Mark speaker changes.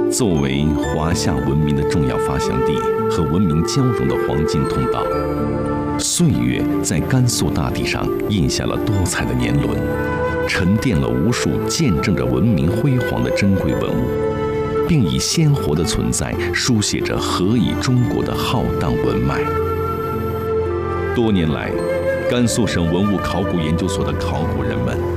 Speaker 1: 作为华夏文明的重要发祥地和文明交融的黄金通道，岁月在甘肃大地上印下了多彩的年轮，沉淀了无数见证着文明辉煌的珍贵文物，并以鲜活的存在书写着何以中国的浩荡文脉。多年来，甘肃省文物考古研究所的考古人们